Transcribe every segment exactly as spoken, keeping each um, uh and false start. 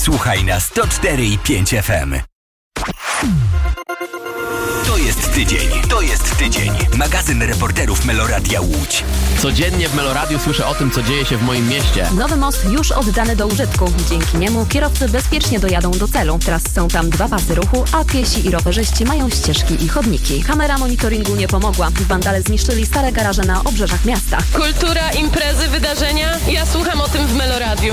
Słuchaj na sto cztery i pięć F M. To jest tydzień, to jest tydzień. Magazyn reporterów Meloradia Łódź. Codziennie w Meloradiu słyszę o tym, co dzieje się w moim mieście. Nowy most już oddany do użytku. Dzięki niemu kierowcy bezpiecznie dojadą do celu. Teraz są tam dwa pasy ruchu, a piesi i rowerzyści mają ścieżki i chodniki. Kamera monitoringu nie pomogła. Wandale zniszczyli stare garaże na obrzeżach miasta. Kultura, imprezy, wydarzenia. Ja słucham o tym w Meloradiu.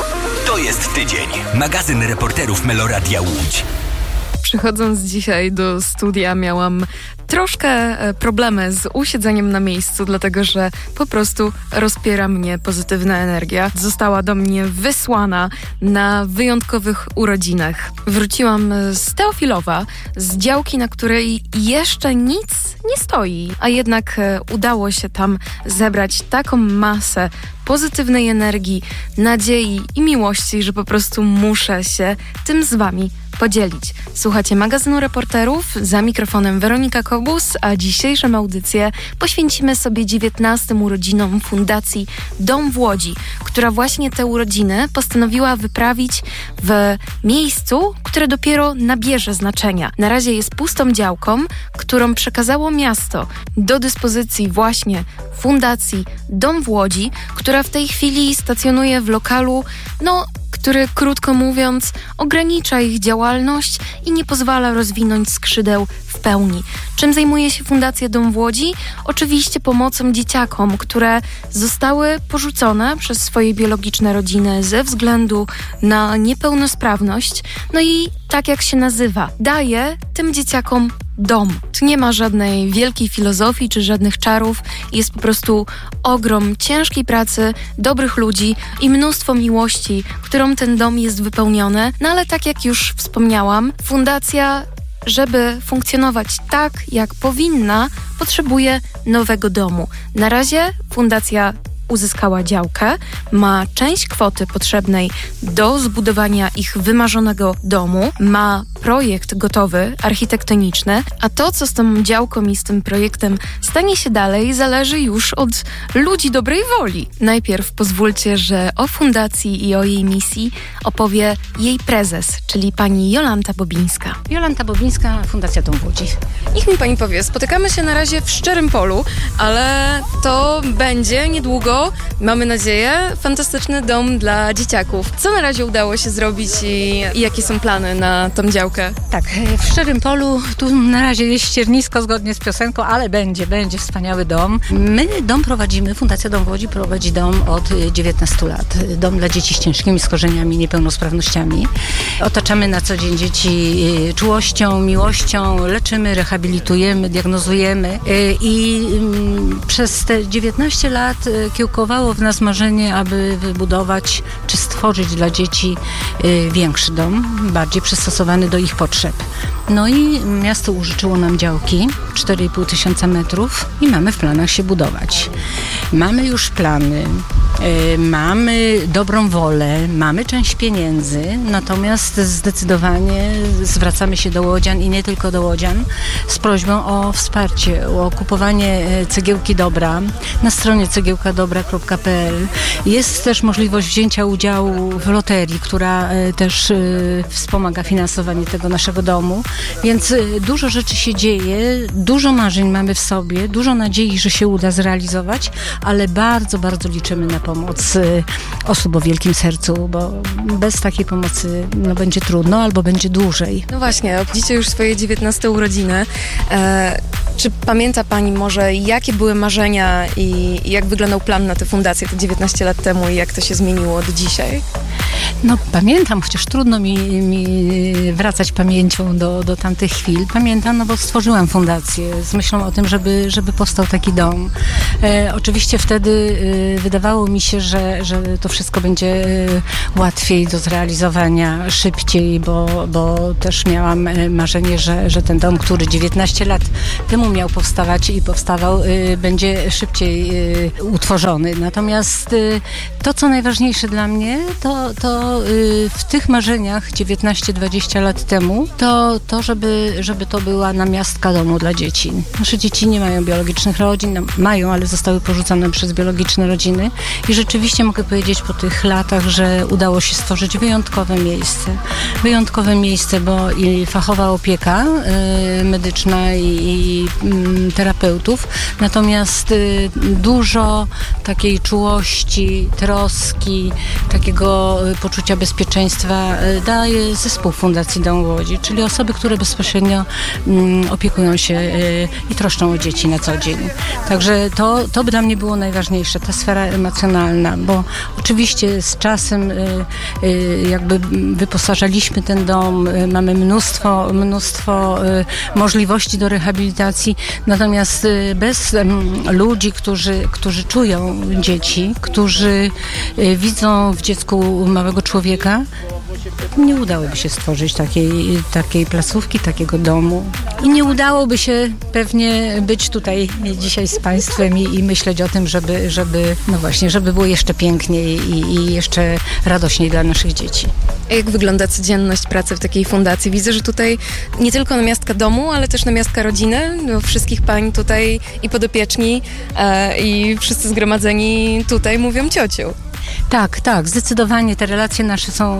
To jest tydzień. Magazyn reporterów Meloradia Łódź. Przychodząc dzisiaj do studia miałam troszkę problemy z usiedzeniem na miejscu, dlatego że po prostu rozpiera mnie pozytywna energia. Została do mnie wysłana na wyjątkowych urodzinach. Wróciłam z Teofilowa, z działki, na której jeszcze nic nie stoi, a jednak udało się tam zebrać taką masę pozytywnej energii, nadziei i miłości, że po prostu muszę się tym z wami podzielić. Słuchacie magazynu reporterów, za mikrofonem Weronika Kobus, a dzisiejszą audycję poświęcimy sobie dziewiętnastym urodzinom Fundacji Dom w Łodzi, która właśnie te urodziny postanowiła wyprawić w miejscu, które dopiero nabierze znaczenia. Na razie jest pustą działką, którą przekazało miasto do dyspozycji właśnie Fundacji Dom w Łodzi, która w tej chwili stacjonuje w lokalu, no, który, krótko mówiąc, ogranicza ich działalność i nie pozwala rozwinąć skrzydeł w pełni. Czym zajmuje się Fundacja Dom w Łodzi? Oczywiście pomocą dzieciakom, które zostały porzucone przez swoje biologiczne rodziny ze względu na niepełnosprawność. No i tak jak się nazywa, daje tym dzieciakom dom. Tu nie ma żadnej wielkiej filozofii czy żadnych czarów. Jest po prostu ogrom ciężkiej pracy, dobrych ludzi i mnóstwo miłości, którą ten dom jest wypełniony. No ale tak jak już wspomniałam, fundacja, żeby funkcjonować tak, jak powinna, potrzebuje nowego domu. Na razie fundacja uzyskała działkę, ma część kwoty potrzebnej do zbudowania ich wymarzonego domu, ma projekt gotowy, architektoniczny, a to, co z tą działką i z tym projektem stanie się dalej, zależy już od ludzi dobrej woli. Najpierw pozwólcie, że o fundacji i o jej misji opowie jej prezes, czyli pani Jolanta Bobińska. Jolanta Bobińska, Fundacja Dom w Łodzi. Niech mi pani powie, spotykamy się na razie w szczerym polu, ale to będzie niedługo, mamy nadzieję, fantastyczny dom dla dzieciaków. Co na razie udało się zrobić i, i jakie są plany na tą działkę? Tak, w szczerym polu tu na razie jest ściernisko zgodnie z piosenką, ale będzie, będzie wspaniały dom. My dom prowadzimy, Fundacja Dom w Łodzi prowadzi dom od dziewiętnastu lat. Dom dla dzieci z ciężkimi schorzeniami, niepełnosprawnościami. Otaczamy na co dzień dzieci czułością, miłością, leczymy, rehabilitujemy, diagnozujemy i przez te dziewiętnaście lat kiełkowało w nas marzenie, aby wybudować czy stworzyć dla dzieci większy dom, bardziej przystosowany do ich potrzeb. No i miasto użyczyło nam działki, cztery i pół tysiąca metrów i mamy w planach się budować. Mamy już plany, yy, mamy dobrą wolę, mamy część pieniędzy, natomiast zdecydowanie zwracamy się do łodzian i nie tylko do łodzian z prośbą o wsparcie, o kupowanie cegiełki Dobra na stronie cegiełka dobra kropka p l. Jest też możliwość wzięcia udziału w loterii, która yy, też yy, wspomaga finansowanie tego naszego domu, więc dużo rzeczy się dzieje, dużo marzeń mamy w sobie, dużo nadziei, że się uda zrealizować, ale bardzo, bardzo liczymy na pomoc osób o wielkim sercu, bo bez takiej pomocy no, będzie trudno albo będzie dłużej. No właśnie, obchodzicie już swoje dziewiętnaste urodziny. E, czy pamięta pani może, jakie były marzenia i, i jak wyglądał plan na tę fundację te dziewiętnaście lat temu i jak to się zmieniło do dzisiaj? No pamiętam, chociaż trudno mi, mi wracać pamięcią do, do tamtych chwil. Pamiętam, no bo stworzyłam fundację z myślą o tym, żeby, żeby powstał taki dom. E, oczywiście wtedy e, wydawało mi się, że, że to wszystko będzie e, łatwiej do zrealizowania, szybciej, bo, bo też miałam e, marzenie, że, że ten dom, który dziewiętnaście lat temu miał powstawać i powstawał, e, będzie szybciej e, utworzony. Natomiast e, to, co najważniejsze dla mnie, to, to było y, w tych marzeniach dziewiętnaście dwadzieścia lat temu, to, to żeby, żeby to była namiastka domu dla dzieci. Nasze dzieci nie mają biologicznych rodzin, no, mają, ale zostały porzucone przez biologiczne rodziny i rzeczywiście mogę powiedzieć po tych latach, że udało się stworzyć wyjątkowe miejsce. Wyjątkowe miejsce, bo i fachowa opieka y, medyczna i, i y, terapeutów, natomiast y, dużo takiej czułości, troski, takiego y, poczucia bezpieczeństwa y, daje zespół Fundacji Dom w Łodzi, czyli osoby, które bezpośrednio y, opiekują się y, i troszczą o dzieci na co dzień. Także to, to by dla mnie było najważniejsze, ta sfera emocjonalna, bo oczywiście z czasem y, y, jakby wyposażaliśmy ten dom, y, mamy mnóstwo, mnóstwo y, możliwości do rehabilitacji, natomiast y, bez y, ludzi, którzy, którzy czują dzieci, którzy y, widzą w dziecku małego człowieka, nie udałoby się stworzyć takiej, takiej placówki, takiego domu. I nie udałoby się pewnie być tutaj dzisiaj z Państwem i, i myśleć o tym, żeby, żeby, no właśnie, żeby było jeszcze piękniej i, i jeszcze radośniej dla naszych dzieci. A jak wygląda codzienność pracy w takiej fundacji? Widzę, że tutaj nie tylko namiastka domu, ale też namiastka rodziny. No, wszystkich pań tutaj i podopieczni e, i wszyscy zgromadzeni tutaj mówią ciociu. Tak, tak, zdecydowanie te relacje nasze są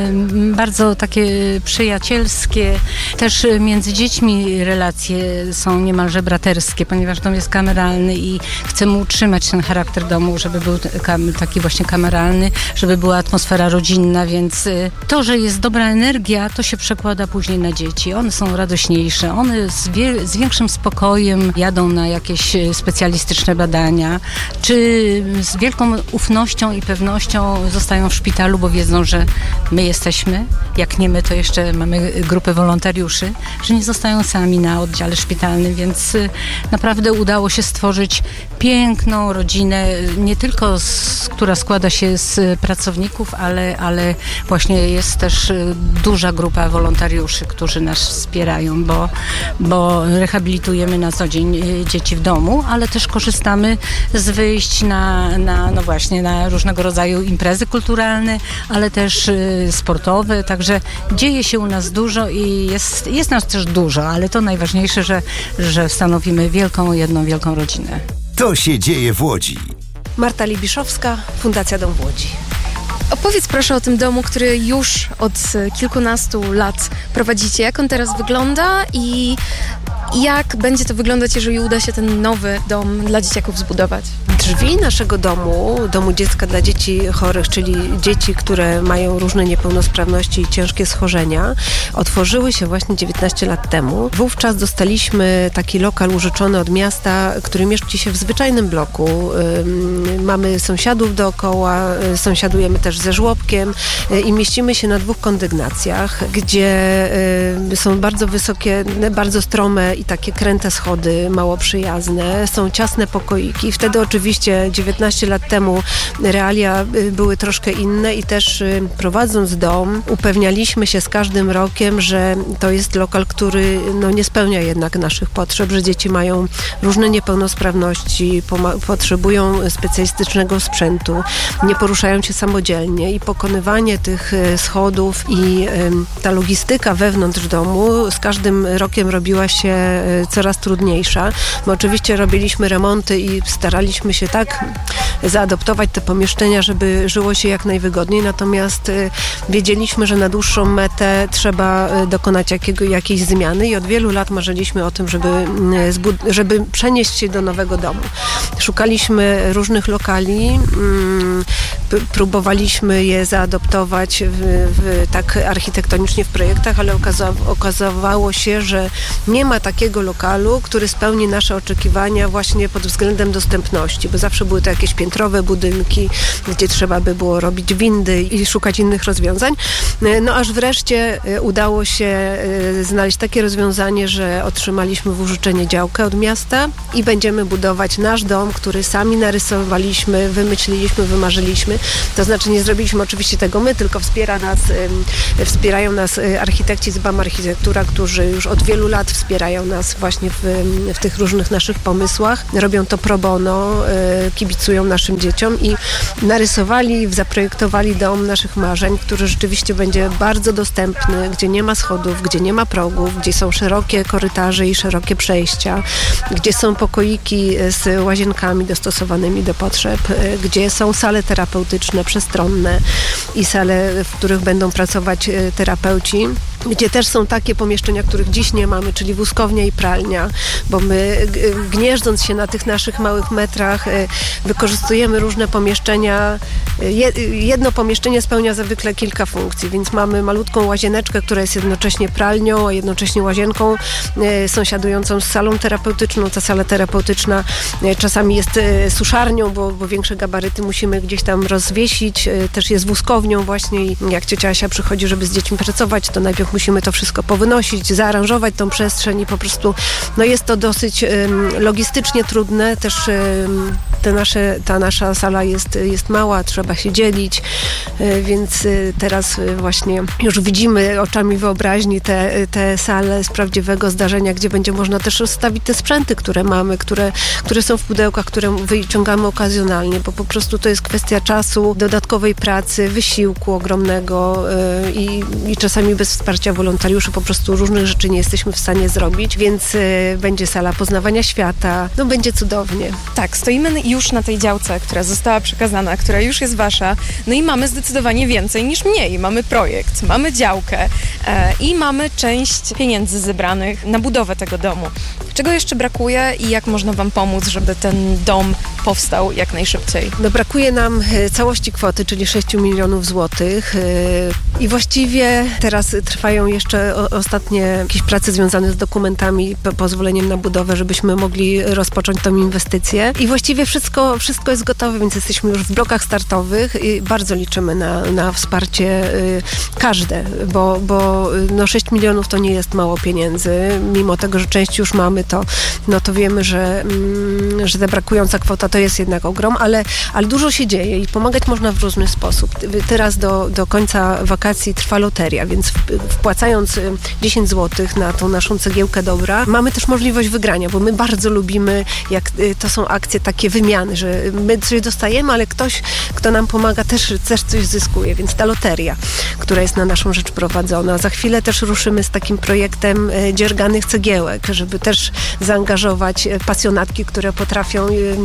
y, bardzo takie przyjacielskie. Też między dziećmi relacje są niemalże braterskie, ponieważ dom jest kameralny i chcemy utrzymać ten charakter domu, żeby był kam, taki właśnie kameralny, żeby była atmosfera rodzinna, więc y, to, że jest dobra energia, to się przekłada później na dzieci. One są radośniejsze, one z, wie, z większym spokojem jadą na jakieś specjalistyczne badania, czy z wielką ufnością i pewnością zostają w szpitalu, bo wiedzą, że my jesteśmy, jak nie my, to jeszcze mamy grupę wolontariuszy, że nie zostają sami na oddziale szpitalnym, więc naprawdę udało się stworzyć piękną rodzinę, nie tylko z, która składa się z pracowników, ale, ale właśnie jest też duża grupa wolontariuszy, którzy nas wspierają, bo, bo rehabilitujemy na co dzień dzieci w domu, ale też korzystamy z wyjść na, na no właśnie, na różnego rodzaju imprezy kulturalne, ale też y, sportowe, także dzieje się u nas dużo i jest, jest nas też dużo, ale to najważniejsze, że, że stanowimy wielką, jedną wielką rodzinę. To się dzieje w Łodzi. Marta Libiszowska, Fundacja Dom w Łodzi. Opowiedz proszę o tym domu, który już od kilkunastu lat prowadzicie. Jak on teraz wygląda i jak będzie to wyglądać, jeżeli uda się ten nowy dom dla dzieciaków zbudować? Drzwi naszego domu, domu dziecka dla dzieci chorych, czyli dzieci, które mają różne niepełnosprawności i ciężkie schorzenia, otworzyły się właśnie dziewiętnaście lat temu. Wówczas dostaliśmy taki lokal użyczony od miasta, który mieści się w zwyczajnym bloku. Mamy sąsiadów dookoła, sąsiadujemy też ze żłobkiem i mieścimy się na dwóch kondygnacjach, gdzie są bardzo wysokie, bardzo strome i takie kręte schody, mało przyjazne. Są ciasne pokoiki. Wtedy oczywiście dziewiętnaście lat temu realia były troszkę inne i też prowadząc dom upewnialiśmy się z każdym rokiem, że to jest lokal, który no, nie spełnia jednak naszych potrzeb, że dzieci mają różne niepełnosprawności, poma- potrzebują specjalistycznego sprzętu, nie poruszają się samodzielnie i pokonywanie tych schodów i y, ta logistyka wewnątrz domu z każdym rokiem robiła się coraz trudniejsza. My oczywiście robiliśmy remonty i staraliśmy się tak zaadoptować te pomieszczenia, żeby żyło się jak najwygodniej, natomiast wiedzieliśmy, że na dłuższą metę trzeba dokonać jakiego, jakiejś zmiany i od wielu lat marzyliśmy o tym, żeby, żeby przenieść się do nowego domu. Szukaliśmy różnych lokali, próbowaliśmy je zaadoptować w, w, tak architektonicznie w projektach, ale okaza, okazało się, że nie ma takiego lokalu, który spełni nasze oczekiwania właśnie pod względem dostępności, bo zawsze były to jakieś piętrowe budynki, gdzie trzeba by było robić windy i szukać innych rozwiązań. No aż wreszcie udało się znaleźć takie rozwiązanie, że otrzymaliśmy w użyczenie działkę od miasta i będziemy budować nasz dom, który sami narysowaliśmy, wymyśliliśmy, wymarzyliśmy zrobimy. To znaczy nie zrobiliśmy oczywiście tego my, tylko wspiera nas, wspierają nas architekci z B A M Architektura, którzy już od wielu lat wspierają nas właśnie w, w tych różnych naszych pomysłach. Robią to pro bono, kibicują naszym dzieciom i narysowali, zaprojektowali dom naszych marzeń, który rzeczywiście będzie bardzo dostępny, gdzie nie ma schodów, gdzie nie ma progów, gdzie są szerokie korytarze i szerokie przejścia, gdzie są pokoiki z łazienkami dostosowanymi do potrzeb, gdzie są sale terapeutyczne, przestronne i sale, w których będą pracować terapeuci, gdzie też są takie pomieszczenia, których dziś nie mamy, czyli wózkownia i pralnia, bo my gnieżdżąc się na tych naszych małych metrach wykorzystujemy różne pomieszczenia. Jedno pomieszczenie spełnia zwykle kilka funkcji, więc mamy malutką łazieneczkę, która jest jednocześnie pralnią, a jednocześnie łazienką sąsiadującą z salą terapeutyczną. Ta sala terapeutyczna czasami jest suszarnią, bo, bo większe gabaryty musimy gdzieś tam rozwiesić. Też jest wózkownią właśnie i jak ciocia Asia przychodzi, żeby z dziećmi pracować, to najpierw musimy to wszystko powynosić, zaaranżować tą przestrzeń i po prostu no jest to dosyć um, logistycznie trudne. Też um, te nasze, ta nasza sala jest, jest mała, trzeba się dzielić, y, więc y, teraz y, właśnie już widzimy oczami wyobraźni te, te sale z prawdziwego zdarzenia, gdzie będzie można też rozstawić te sprzęty, które mamy, które, które są w pudełkach, które wyciągamy okazjonalnie, bo po prostu to jest kwestia czasu, dodatkowej pracy, wysiłku ogromnego y, i, i czasami bez wsparcia wolontariuszy po prostu różnych rzeczy nie jesteśmy w stanie zrobić, więc y, będzie sala poznawania świata, no będzie cudownie. Tak, stoimy już na tej działce, która została przekazana, która już jest wasza, no i mamy zdecydowanie więcej niż mniej. Mamy projekt, mamy działkę e, i mamy część pieniędzy zebranych na budowę tego domu. Czego jeszcze brakuje i jak można wam pomóc, żeby ten dom powstał jak najszybciej? No brakuje nam całości kwoty, czyli sześć milionów złotych i właściwie teraz trwają jeszcze ostatnie jakieś prace związane z dokumentami, pozwoleniem na budowę, żebyśmy mogli rozpocząć tą inwestycję i właściwie wszystko, wszystko jest gotowe, więc jesteśmy już w blokach startowych i bardzo liczymy na, na wsparcie każde, bo, bo no sześć milionów to nie jest mało pieniędzy, mimo tego, że część już mamy, to, no to wiemy, że, że ta brakująca kwota to jest jednak ogrom, ale, ale dużo się dzieje i pomagać można w różny sposób. Teraz do, do końca wakacji trwa loteria, więc wpłacając dziesięć złotych na tą naszą cegiełkę dobra, mamy też możliwość wygrania, bo my bardzo lubimy, jak to są akcje takie wymiany, że my coś dostajemy, ale ktoś, kto nam pomaga, też, też coś zyskuje, więc ta loteria, która jest na naszą rzecz prowadzona. Za chwilę też ruszymy z takim projektem dzierganych cegiełek, żeby też zaangażować pasjonatki, które potrafią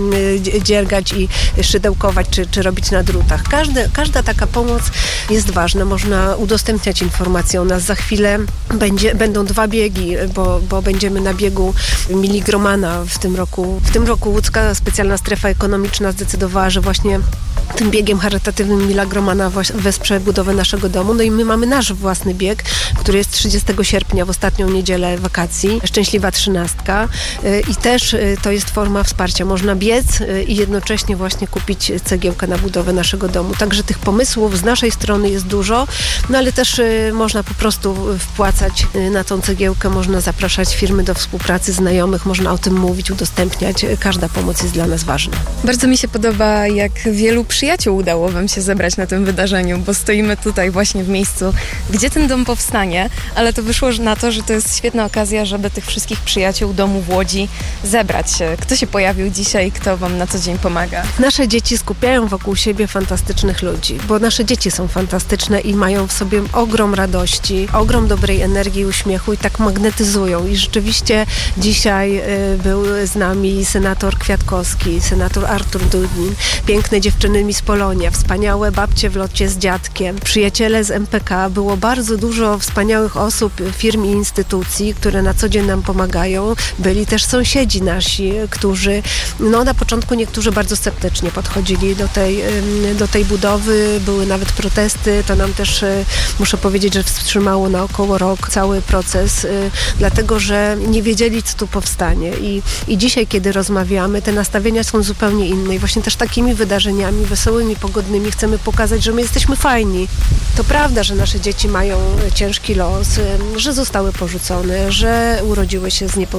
dziergać i szydełkować, czy, czy robić na drutach. Każde, każda taka pomoc jest ważna. Można udostępniać informacje o nas. Za chwilę będzie, będą dwa biegi, bo, bo będziemy na biegu Miligromana w tym roku. W tym roku Łódzka Specjalna Strefa Ekonomiczna zdecydowała, że właśnie tym biegiem charytatywnym Miligromana wesprze budowę naszego domu. No i my mamy nasz własny bieg, który jest trzydziestego sierpnia w ostatnią niedzielę wakacji. Szczęśliwa trzynastka. I też to jest forma wsparcia. Można biec i jednocześnie właśnie kupić cegiełkę na budowę naszego domu. Także tych pomysłów z naszej strony jest dużo, no ale też można po prostu wpłacać na tą cegiełkę, można zapraszać firmy do współpracy, znajomych, można o tym mówić, udostępniać. Każda pomoc jest dla nas ważna. Bardzo mi się podoba, jak wielu przyjaciół udało wam się zebrać na tym wydarzeniu, bo stoimy tutaj właśnie w miejscu, gdzie ten dom powstanie, ale to wyszło na to, że to jest świetna okazja, żeby tych wszystkich przyjaciół domu w Łodzi zebrać. Kto się pojawił dzisiaj, kto wam na co dzień pomaga? Nasze dzieci skupiają wokół siebie fantastycznych ludzi, bo nasze dzieci są fantastyczne i mają w sobie ogrom radości, ogrom dobrej energii, uśmiechu i tak magnetyzują. I rzeczywiście dzisiaj y, był z nami senator Kwiatkowski, senator Artur Dudin, piękne dziewczyny z Polonia, wspaniałe babcie w locie z dziadkiem, przyjaciele z M P K. Było bardzo dużo wspaniałych osób, firm i instytucji, które na co dzień nam pomagają. Byli też sąsiedzi nasi, którzy no na początku niektórzy bardzo sceptycznie podchodzili do tej, do tej budowy. Były nawet protesty. To nam też, muszę powiedzieć, że wstrzymało na około rok cały proces, dlatego że nie wiedzieli, co tu powstanie. I, i dzisiaj, kiedy rozmawiamy, te nastawienia są zupełnie inne. I właśnie też takimi wydarzeniami wesołymi, pogodnymi chcemy pokazać, że my jesteśmy fajni. To prawda, że nasze dzieci mają ciężki los, że zostały porzucone, że urodziły się z niepełnosprawnościami,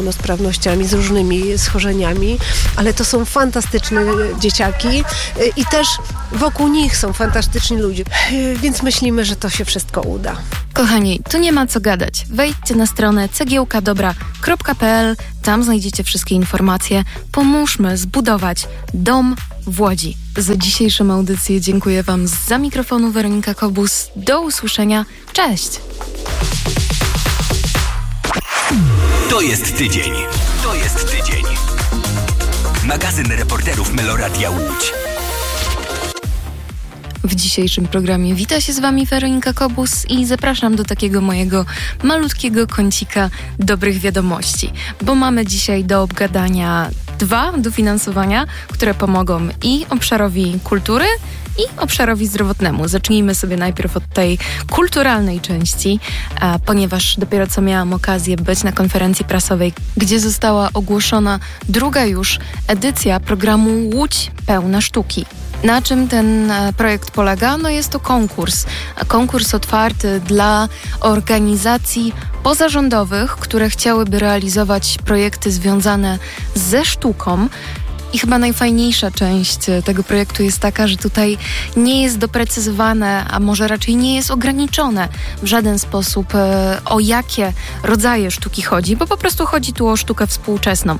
niepełnosprawnościami, z różnymi schorzeniami, ale to są fantastyczne dzieciaki i też wokół nich są fantastyczni ludzie, więc myślimy, że to się wszystko uda. Kochani, tu nie ma co gadać. Wejdźcie na stronę cegiełka dobra kropka pe el, tam znajdziecie wszystkie informacje. Pomóżmy zbudować dom w Łodzi. Za dzisiejszą audycję dziękuję Wam za mikrofonu Weronika Kobus. Do usłyszenia. Cześć! To jest tydzień. To jest tydzień. Magazyn reporterów Meloradia Łódź. W dzisiejszym programie wita się z Wami Weronika Kobus i zapraszam do takiego mojego malutkiego kącika dobrych wiadomości, bo mamy dzisiaj do obgadania dwa dofinansowania, które pomogą i obszarowi kultury, i obszarowi zdrowotnemu. Zacznijmy sobie najpierw od tej kulturalnej części, a ponieważ dopiero co miałam okazję być na konferencji prasowej, gdzie została ogłoszona druga już edycja programu Łódź pełna sztuki. Na czym ten projekt polega? No jest to konkurs. Konkurs otwarty dla organizacji pozarządowych, które chciałyby realizować projekty związane ze sztuką. I chyba najfajniejsza część tego projektu jest taka, że tutaj nie jest doprecyzowane, a może raczej nie jest ograniczone w żaden sposób, o jakie rodzaje sztuki chodzi, bo po prostu chodzi tu o sztukę współczesną.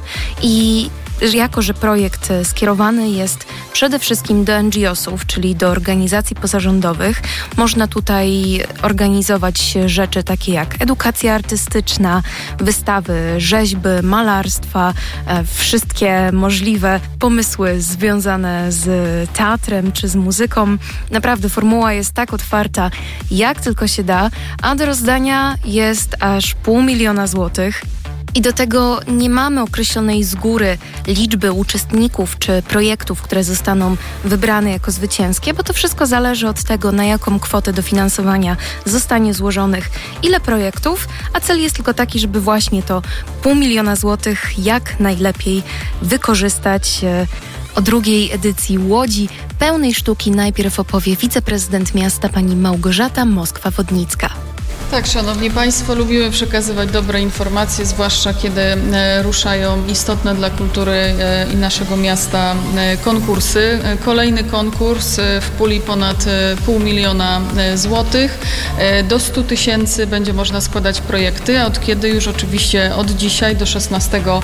I jako że projekt skierowany jest przede wszystkim do en dżi osów, czyli do organizacji pozarządowych, można tutaj organizować rzeczy takie jak edukacja artystyczna, wystawy, rzeźby, malarstwa, wszystkie możliwe pomysły związane z teatrem czy z muzyką. Naprawdę formuła jest tak otwarta, jak tylko się da, a do rozdania jest aż pół miliona złotych. I do tego nie mamy określonej z góry liczby uczestników czy projektów, które zostaną wybrane jako zwycięskie, bo to wszystko zależy od tego, na jaką kwotę dofinansowania zostanie złożonych, ile projektów, a cel jest tylko taki, żeby właśnie to pół miliona złotych jak najlepiej wykorzystać. O drugiej edycji Łodzi pełnej sztuki najpierw opowie wiceprezydent miasta pani Małgorzata Moskwa-Wodnicka. Tak, szanowni państwo, lubimy przekazywać dobre informacje, zwłaszcza kiedy e, ruszają istotne dla kultury e, i naszego miasta e, konkursy. E, kolejny konkurs e, w puli ponad e, pół miliona e, złotych. E, do stu tysięcy będzie można składać projekty, a od kiedy już oczywiście od dzisiaj do szesnastego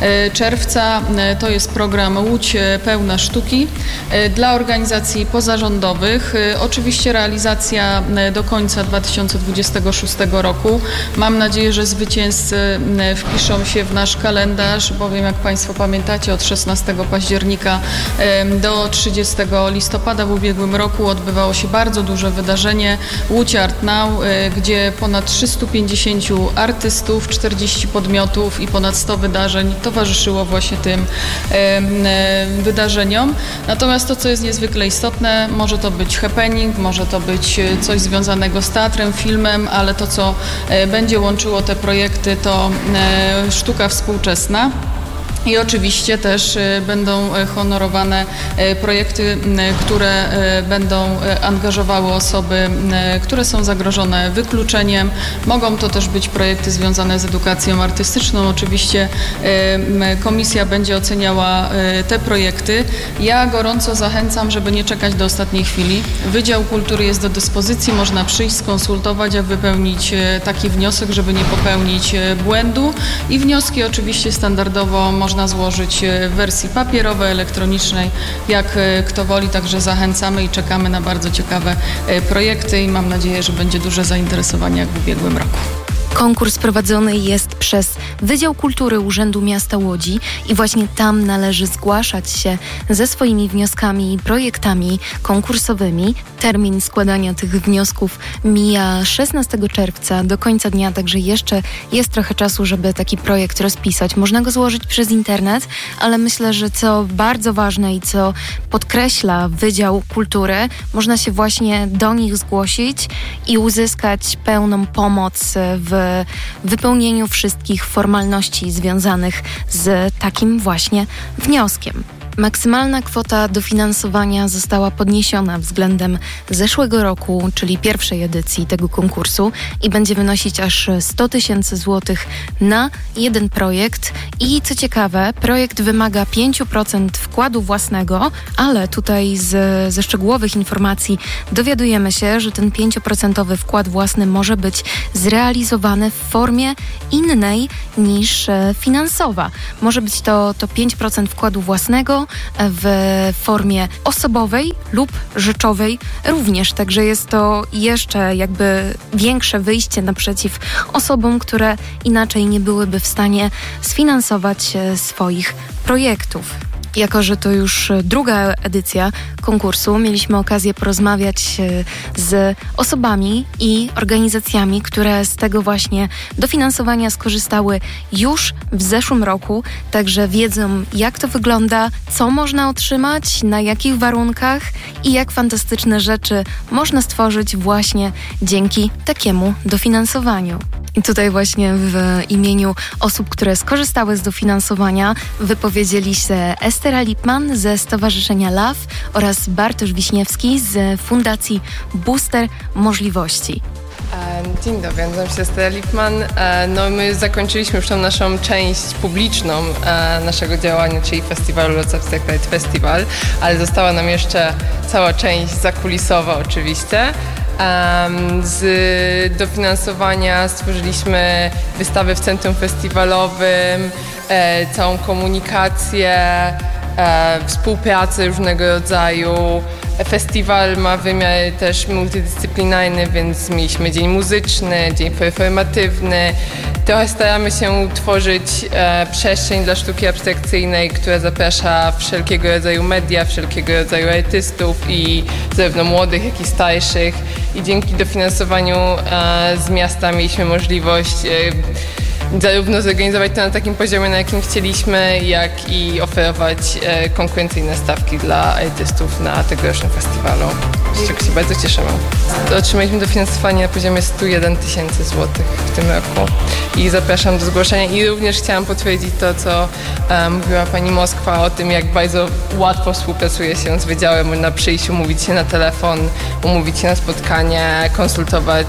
czerwca e, to jest program Łódź pełna sztuki e, dla organizacji pozarządowych. E, oczywiście realizacja e, do końca dwa tysiące dwudziestego szóstego roku. Mam nadzieję, że zwycięzcy wpiszą się w nasz kalendarz, bowiem jak Państwo pamiętacie, od szesnastego października do trzydziestego listopada w ubiegłym roku odbywało się bardzo duże wydarzenie Łódź Art Now, gdzie ponad trzystu pięćdziesięciu artystów, czterdziestu podmiotów i ponad sto wydarzeń towarzyszyło właśnie tym wydarzeniom. Natomiast to, co jest niezwykle istotne, może to być happening, może to być coś związanego z teatrem, filmem, ale to, co będzie łączyło te projekty, to sztuka współczesna. I oczywiście też będą honorowane projekty, które będą angażowały osoby, które są zagrożone wykluczeniem. Mogą to też być projekty związane z edukacją artystyczną. Oczywiście komisja będzie oceniała te projekty. Ja gorąco zachęcam, żeby nie czekać do ostatniej chwili. Wydział Kultury jest do dyspozycji, można przyjść, skonsultować, jak wypełnić taki wniosek, żeby nie popełnić błędu. I wnioski oczywiście standardowo można można złożyć w wersji papierowej, elektronicznej, jak kto woli, także zachęcamy i czekamy na bardzo ciekawe projekty i mam nadzieję, że będzie duże zainteresowanie jak w ubiegłym roku. Konkurs prowadzony jest przez Wydział Kultury Urzędu Miasta Łodzi i właśnie tam należy zgłaszać się ze swoimi wnioskami i projektami konkursowymi. Termin składania tych wniosków mija szesnastego czerwca do końca dnia, także jeszcze jest trochę czasu, żeby taki projekt rozpisać. Można go złożyć przez internet, ale myślę, że co bardzo ważne i co podkreśla Wydział Kultury, można się właśnie do nich zgłosić i uzyskać pełną pomoc w wypełnieniu wszystkich formalności związanych z takim właśnie wnioskiem. Maksymalna kwota dofinansowania została podniesiona względem zeszłego roku, czyli pierwszej edycji tego konkursu i będzie wynosić aż sto tysięcy złotych na jeden projekt. I co ciekawe, projekt wymaga pięć procent wkładu własnego, ale tutaj z, ze szczegółowych informacji dowiadujemy się, że ten pięć procent wkład własny może być zrealizowany w formie innej niż finansowa. Może być to, to pięć procent wkładu własnego w formie osobowej lub rzeczowej również. Także jest to jeszcze jakby większe wyjście naprzeciw osobom, które inaczej nie byłyby w stanie sfinansować swoich projektów. Jako że to już druga edycja konkursu, mieliśmy okazję porozmawiać z osobami i organizacjami, które z tego właśnie dofinansowania skorzystały już w zeszłym roku, także wiedzą, jak to wygląda, co można otrzymać, na jakich warunkach i jak fantastyczne rzeczy można stworzyć właśnie dzięki takiemu dofinansowaniu. I tutaj właśnie w imieniu osób, które skorzystały z dofinansowania, wypowiedzieli się Estera Lipman ze Stowarzyszenia Love oraz Bartosz Wiśniewski z Fundacji Booster Możliwości. Dzień dobry, nazywam się Estera Lipman. No my zakończyliśmy już tą naszą część publiczną naszego działania, czyli festiwalu Lots Abstract Art Festival, ale została nam jeszcze cała część zakulisowa oczywiście. Z dofinansowania stworzyliśmy wystawę w centrum festiwalowym, całą komunikację, współpracę różnego rodzaju. Festiwal ma wymiar też multidyscyplinarny, więc mieliśmy dzień muzyczny, dzień performatywny. Trochę staramy się tworzyć e, przestrzeń dla sztuki abstrakcyjnej, która zaprasza wszelkiego rodzaju media, wszelkiego rodzaju artystów i zarówno młodych, jak i starszych. I dzięki dofinansowaniu e, z miasta mieliśmy możliwość e, zarówno zorganizować to na takim poziomie, na jakim chcieliśmy, jak i oferować e, konkurencyjne stawki dla artystów na tegorocznym festiwalu, z czego się bardzo cieszymy. Otrzymaliśmy dofinansowanie na poziomie sto jeden tysięcy złotych w tym roku i zapraszam do zgłoszenia. I również chciałam potwierdzić to, co e, mówiła pani Moskwa o tym, jak bardzo łatwo współpracuje się z wydziałem. Można przyjść, umówić się na telefon, umówić się na spotkanie, konsultować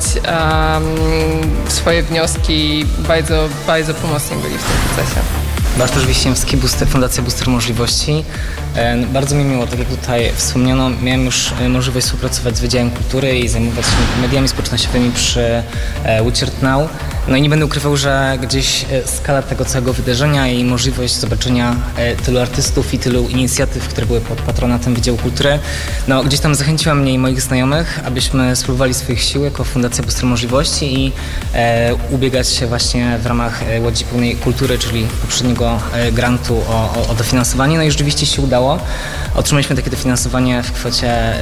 um, swoje wnioski. Bardzo Bardzo pomocni byli w tym procesie. Bartosz Wiśniewski, Booster, Fundacja Booster Możliwości. Bardzo mi miło, tak jak tutaj wspomniano, miałem już możliwość współpracować z Wydziałem Kultury i zajmować się mediami społecznościowymi przy Witcher Now. No i nie będę ukrywał, że gdzieś skala tego całego wydarzenia i możliwość zobaczenia tylu artystów i tylu inicjatyw, które były pod patronatem Wydziału Kultury, no gdzieś tam zachęciła mnie i moich znajomych, abyśmy spróbowali swoich sił jako Fundacja Booster Możliwości i e, ubiegać się właśnie w ramach Łodzi Pełnej Kultury, czyli poprzedniego e, grantu o, o, o dofinansowanie. No i rzeczywiście się udało. Otrzymaliśmy takie dofinansowanie w kwocie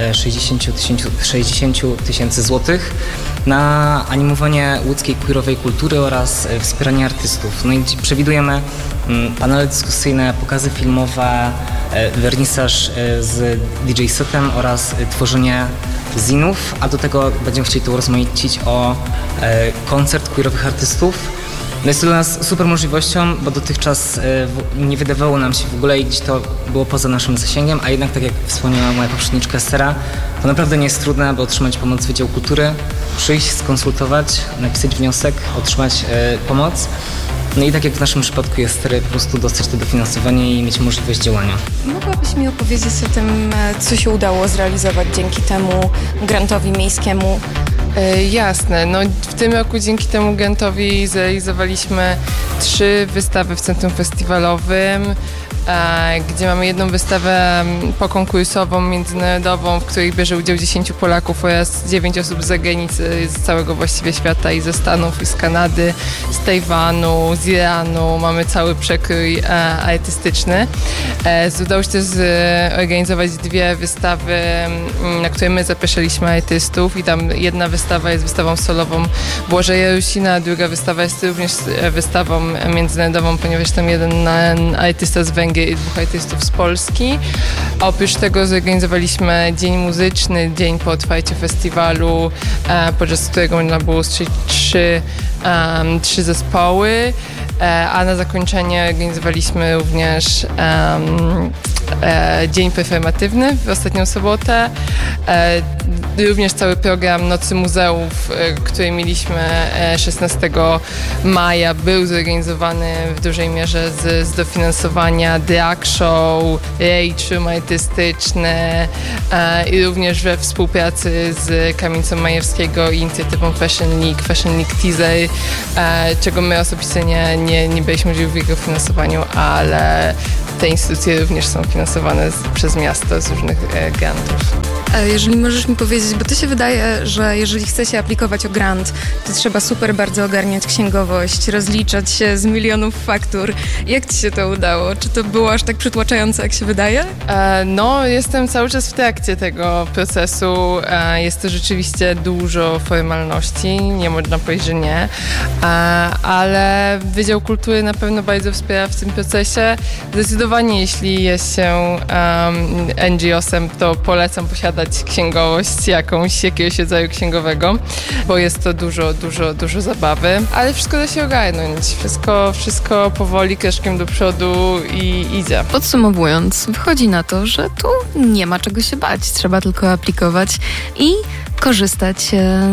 sześćdziesiąt tysięcy złotych na animowanie łódzkiej queerowej kultury oraz wspieranie artystów. No i przewidujemy panele dyskusyjne, pokazy filmowe, wernisaż z D J setem oraz tworzenie zinów, a do tego będziemy chcieli to urozmaicić o koncert queerowych artystów. No jest to dla nas super możliwością, bo dotychczas nie wydawało nam się w ogóle i gdzieś to było poza naszym zasięgiem, a jednak tak jak wspomniała moja poprzedniczka Estera, to naprawdę nie jest trudne, aby otrzymać pomoc z Wydziału Kultury, przyjść, skonsultować, napisać wniosek, otrzymać pomoc. No i tak jak w naszym przypadku jest Estery, po prostu dostać to dofinansowanie i mieć możliwość działania. Mogłabyś mi opowiedzieć o tym, co się udało zrealizować dzięki temu grantowi miejskiemu? E, jasne. No, w tym roku dzięki temu grantowi zrealizowaliśmy trzy wystawy w Centrum Festiwalowym, e, gdzie mamy jedną wystawę pokonkursową, międzynarodową, w której bierze udział dziesięciu Polaków oraz dziewięć osób z zagranicy, z całego właściwie świata i ze Stanów, i z Kanady, z Tajwanu, z Iranu. Mamy cały przekrój e, artystyczny. E, udało się też zorganizować dwie wystawy, na które my zapraszaliśmy artystów i tam jedna wystawa jest wystawą solową Błażeja Rusina, a druga wystawa jest również wystawą międzynarodową, ponieważ tam jeden artysta z Węgier i dwóch artystów z Polski. A oprócz tego zorganizowaliśmy dzień muzyczny, dzień po otwarciu festiwalu, podczas którego można było strzelić trzy, um, trzy zespoły, a na zakończenie organizowaliśmy również um, e, dzień performatywny w ostatnią sobotę. E, również cały program Nocy Muzeów, e, który mieliśmy e, szesnastego maja, był zorganizowany w dużej mierze z, z dofinansowania drag show, rage room artystyczny e, i również we współpracy z Kamienicą Majewskiego i inicjatywą Fashion League, Fashion League Teaser, e, czego my osobiście nie, nie, nie byliśmy udziału w jego finansowaniu, ale te instytucje również są finansowane z, przez miasto z różnych e, grantów. Jeżeli możesz mi powiedzieć, bo to się wydaje, że jeżeli chce się aplikować o grant, to trzeba super bardzo ogarniać księgowość, rozliczać się z milionów faktur. Jak ci się to udało? Czy to było aż tak przytłaczające, jak się wydaje? E, no, jestem cały czas w trakcie tego procesu. E, jest to rzeczywiście dużo formalności, nie można powiedzieć, że nie, e, ale Wydział Kultury na pewno bardzo wspiera w tym procesie. Zdecydowanie, jeśli jest się um, N G O sem, to polecam posiadać księgowość jakąś, jakiegoś rodzaju księgowego, bo jest to dużo, dużo, dużo zabawy, ale wszystko da się ogarnąć. Wszystko, wszystko powoli, kroczkiem do przodu i idzie. Podsumowując, wychodzi na to, że tu nie ma czego się bać. Trzeba tylko aplikować i korzystać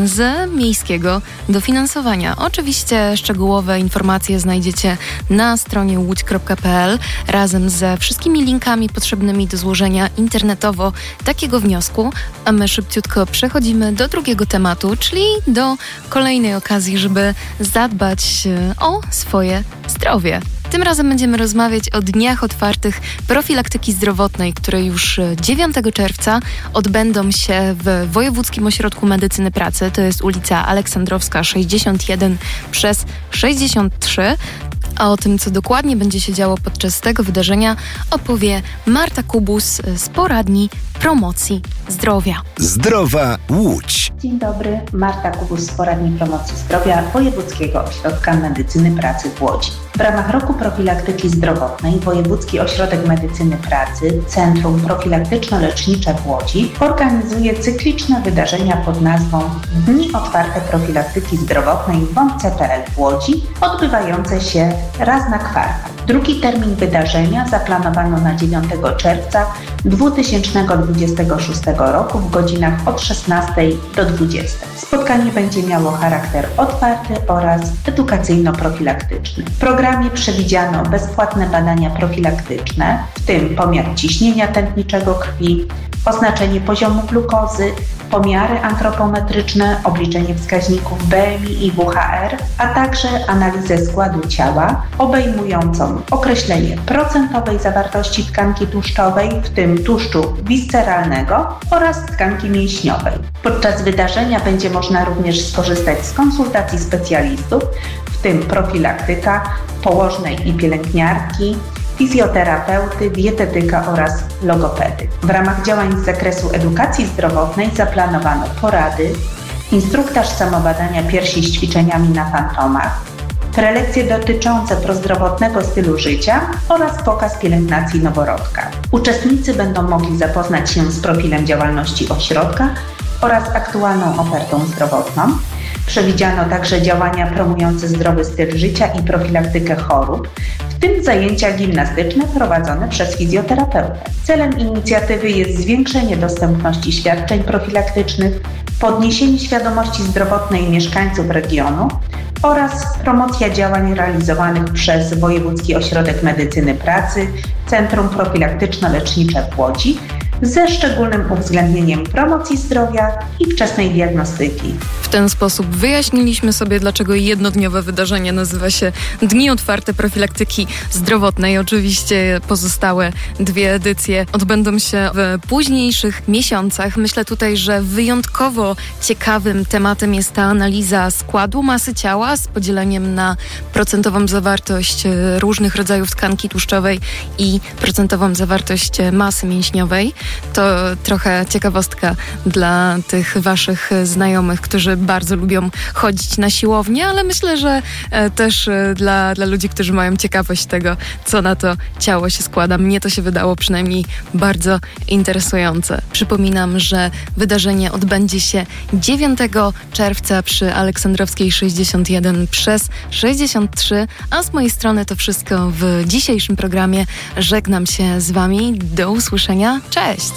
z miejskiego dofinansowania. Oczywiście szczegółowe informacje znajdziecie na stronie łódź kropka p l razem ze wszystkimi linkami potrzebnymi do złożenia internetowo takiego wniosku, a my szybciutko przechodzimy do drugiego tematu, czyli do kolejnej okazji, żeby zadbać o swoje zdrowie. Tym razem będziemy rozmawiać o dniach otwartych profilaktyki zdrowotnej, które już dziewiątego czerwca odbędą się w Wojewódzkim Ośrodku Medycyny Pracy. To jest ulica Aleksandrowska sześćdziesiąt jeden przez sześćdziesiąt trzy. A o tym, co dokładnie będzie się działo podczas tego wydarzenia, opowie Marta Kubus z poradni promocji zdrowia. Zdrowa Łódź. Dzień dobry, Marta Kubus z poradni promocji zdrowia Wojewódzkiego Ośrodka Medycyny Pracy w Łodzi. W ramach roku profilaktyki zdrowotnej Wojewódzki Ośrodek Medycyny Pracy Centrum Profilaktyczno-Lecznicze w Łodzi organizuje cykliczne wydarzenia pod nazwą Dni Otwarte Profilaktyki Zdrowotnej W O M C P L w Łodzi, odbywające się raz na kwartał. Drugi termin wydarzenia zaplanowano na dziewiątego czerwca dwa tysiące dwudziestego szóstego roku w godzinach od szesnastej do dwudziestej. Spotkanie będzie miało charakter otwarty oraz edukacyjno-profilaktyczny. W programie przewidziano bezpłatne badania profilaktyczne, w tym pomiar ciśnienia tętniczego krwi, oznaczenie poziomu glukozy, pomiary antropometryczne, obliczenie wskaźników B M I i W H R, a także analizę składu ciała obejmującą określenie procentowej zawartości tkanki tłuszczowej, w tym tłuszczu visceralnego oraz tkanki mięśniowej. Podczas wydarzenia będzie można również skorzystać z konsultacji specjalistów, w tym profilaktyka, położnej i pielęgniarki, fizjoterapeuty, dietetyka oraz logopedy. W ramach działań z zakresu edukacji zdrowotnej zaplanowano porady, instruktaż samobadania piersi z ćwiczeniami na fantomach, prelekcje dotyczące prozdrowotnego stylu życia oraz pokaz pielęgnacji noworodka. Uczestnicy będą mogli zapoznać się z profilem działalności ośrodka oraz aktualną ofertą zdrowotną. Przewidziano także działania promujące zdrowy styl życia i profilaktykę chorób, w tym zajęcia gimnastyczne prowadzone przez fizjoterapeutę. Celem inicjatywy jest zwiększenie dostępności świadczeń profilaktycznych, podniesienie świadomości zdrowotnej mieszkańców regionu oraz promocja działań realizowanych przez Wojewódzki Ośrodek Medycyny Pracy, Centrum Profilaktyczno-Lecznicze w Łodzi, ze szczególnym uwzględnieniem promocji zdrowia i wczesnej diagnostyki. W ten sposób wyjaśniliśmy sobie, dlaczego jednodniowe wydarzenie nazywa się Dni Otwarte Profilaktyki Zdrowotnej. Oczywiście pozostałe dwie edycje odbędą się w późniejszych miesiącach. Myślę tutaj, że wyjątkowo ciekawym tematem jest ta analiza składu masy ciała z podzieleniem na procentową zawartość różnych rodzajów tkanki tłuszczowej i procentową zawartość masy mięśniowej. To trochę ciekawostka dla tych waszych znajomych, którzy bardzo lubią chodzić na siłownię, ale myślę, że e, też e, dla, dla ludzi, którzy mają ciekawość tego, co na to ciało się składa. Mnie to się wydało przynajmniej bardzo interesujące. Przypominam, że wydarzenie odbędzie się dziewiątego czerwca przy Aleksandrowskiej sześćdziesiąt jeden przez sześćdziesiąt trzy, a z mojej strony to wszystko w dzisiejszym programie. Żegnam się z Wami. Do usłyszenia. Cześć!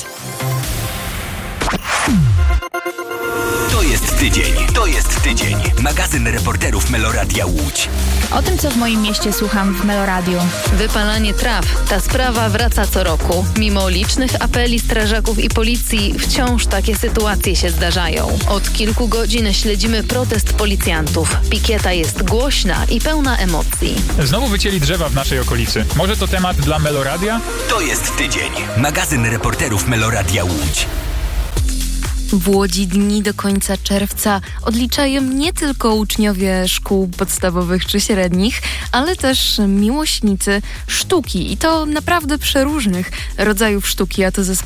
To jest tydzień. To jest tydzień. Magazyn reporterów Meloradia Łódź. O tym, co w moim mieście słucham w Meloradiu. Wypalanie traw. Ta sprawa wraca co roku. Mimo licznych apeli strażaków i policji, wciąż takie sytuacje się zdarzają. Od kilku godzin śledzimy protest policjantów. Pikieta jest głośna i pełna emocji. Znowu wycięli drzewa w naszej okolicy. Może to temat dla Meloradia? To jest tydzień. Magazyn reporterów Meloradia Łódź. W Łodzi dni do końca czerwca odliczają nie tylko uczniowie szkół podstawowych czy średnich, ale też miłośnicy sztuki i to naprawdę przeróżnych rodzajów sztuki, a to ze